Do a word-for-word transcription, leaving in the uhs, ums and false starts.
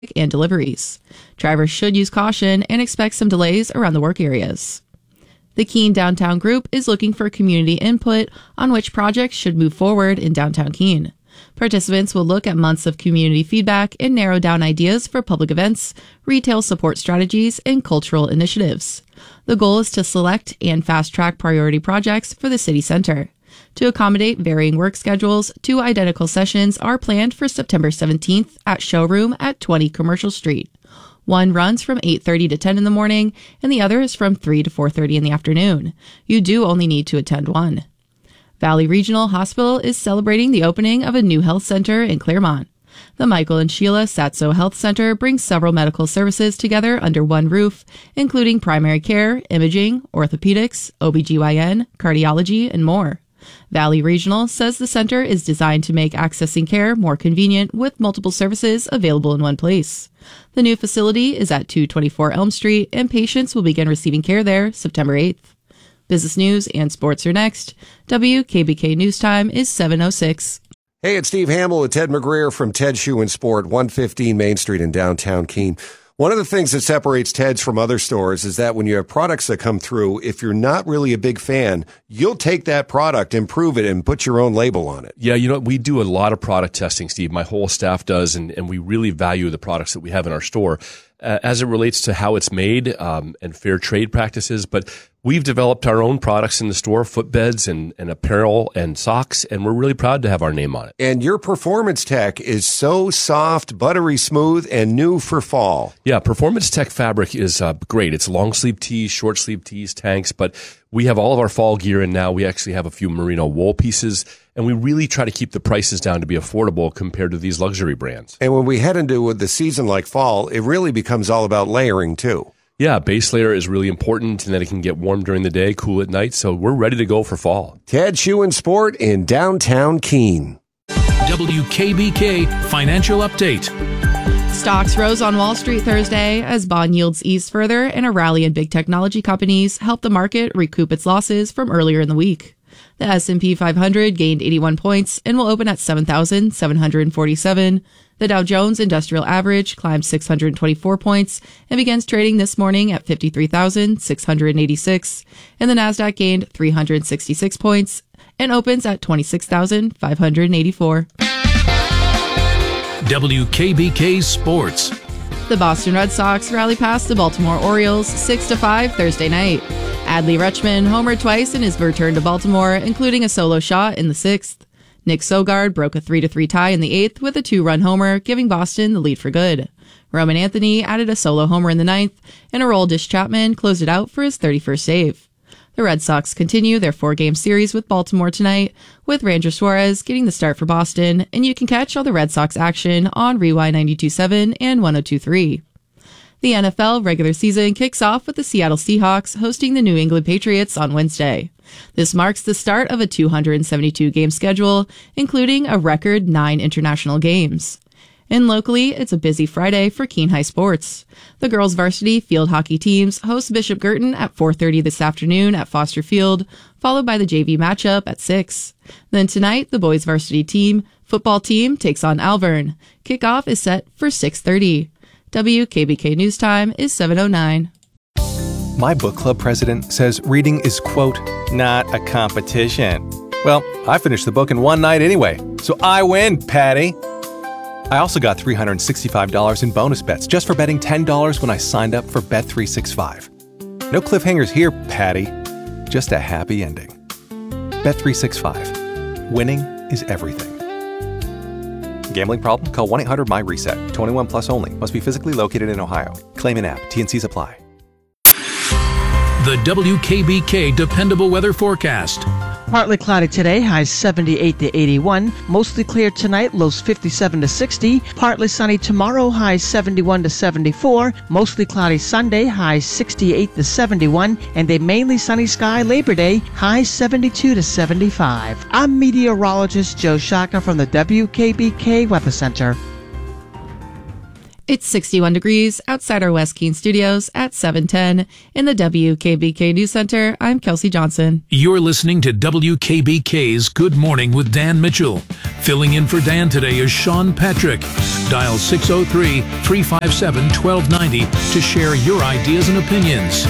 and deliveries. Drivers should use caution and expect some delays around the work areas. The Keene Downtown Group is looking for community input on which projects should move forward in downtown Keene. Participants will look at months of community feedback and narrow down ideas for public events, retail support strategies, and cultural initiatives. The goal is to select and fast-track priority projects for the city center. To accommodate varying work schedules, two identical sessions are planned for September seventeenth at Showroom at twenty Commercial Street. One runs from eight thirty to ten in the morning, and the other is from three to four thirty in the afternoon. You do only need to attend one. Valley Regional Hospital is celebrating the opening of a new health center in Claremont. The Michael and Sheila Satso Health Center brings several medical services together under one roof, including primary care, imaging, orthopedics, O B G Y N, cardiology, and more. Valley Regional says the center is designed to make accessing care more convenient with multiple services available in one place. The new facility is at two twenty-four Elm Street, and patients will begin receiving care there September eighth. Business news and sports are next. W K B K News Time is seven oh six. Hey, it's Steve Hamill with Ted McGreer from Ted Shoe and Sport, one fifteen Main Street in downtown Keene. One of the things that separates Ted's from other stores is that when you have products that come through, if you're not really a big fan, you'll take that product, improve it, and put your own label on it. Yeah, you know, we do a lot of product testing, Steve. My whole staff does, and, and we really value the products that we have in our store uh, as it relates to how it's made um, and fair trade practices. But we've developed our own products in the store, footbeds and, and apparel and socks, and we're really proud to have our name on it. And your Performance Tech is so soft, buttery smooth, and new for fall. Yeah, Performance Tech fabric is uh, great. It's long sleeve tees, short sleeve tees, tanks, but we have all of our fall gear in now. We actually have a few merino wool pieces, and we really try to keep the prices down to be affordable compared to these luxury brands. And when we head into the season like fall, it really becomes all about layering too. Yeah, base layer is really important, and then it can get warm during the day, cool at night, so we're ready to go for fall. Ted Shoe and Sport in downtown Keene. W K B K Financial Update. Stocks rose on Wall Street Thursday as bond yields eased further and a rally in big technology companies helped the market recoup its losses from earlier in the week. The S and P five hundred gained eighty-one points and will open at seven thousand seven hundred forty-seven. The Dow Jones Industrial Average climbed six hundred twenty-four points and begins trading this morning at fifty-three thousand six hundred eighty-six. And the Nasdaq gained three hundred sixty-six points and opens at twenty-six thousand five hundred eighty-four. W K B K Sports. The Boston Red Sox rally past the Baltimore Orioles six to five Thursday night. Adley Rutschman homered twice in his return to Baltimore, including a solo shot in the sixth. Nick Sogard broke a three to three tie in the eighth with a two-run homer, giving Boston the lead for good. Roman Anthony added a solo homer in the ninth, and Aroldis Chapman closed it out for his thirty-first save. The Red Sox continue their four-game series with Baltimore tonight, with Ranger Suarez getting the start for Boston, and you can catch all the Red Sox action on Rewind ninety-two point seven and one oh two point three. The N F L regular season kicks off with the Seattle Seahawks hosting the New England Patriots on Wednesday. This marks the start of a two hundred seventy-two game schedule, including a record nine international games. And locally, it's a busy Friday for Keene High sports. The girls' varsity field hockey teams host Bishop Girton at four thirty this afternoon at Foster Field, followed by the J V matchup at six. Then tonight, the boys' varsity team football team takes on Alvern. Kickoff is set for six thirty. W K B K News Time is seven oh nine. My book club president says reading is, quote, not a competition. Well, I finished the book in one night anyway, so I win, Patty. I also got three hundred sixty-five dollars in bonus bets just for betting ten dollars when I signed up for Bet three sixty-five. No cliffhangers here, Patty. Just a happy ending. Bet three sixty-five. Winning is everything. Gambling problem? Call one eight hundred M Y reset. twenty-one plus only. Must be physically located in Ohio. Claim in app. T and C's apply. The W K B K Dependable Weather Forecast. Partly cloudy today, highs seventy-eight to eighty-one. Mostly clear tonight, lows fifty-seven to sixty. Partly sunny tomorrow, highs seventy-one to seventy-four. Mostly cloudy Sunday, highs sixty-eight to seventy-one. And a mainly sunny sky Labor Day, highs seventy-two to seventy-five. I'm meteorologist Joe Shaka from the W K B K Weather Center. It's sixty-one degrees outside our West Keene studios at seven ten. In the W K B K News Center, I'm Kelsey Johnson. You're listening to W K B K's Good Morning with Dan Mitchell. Filling in for Dan today is Sean Patrick. Dial six oh three, three five seven, one two nine oh to share your ideas and opinions.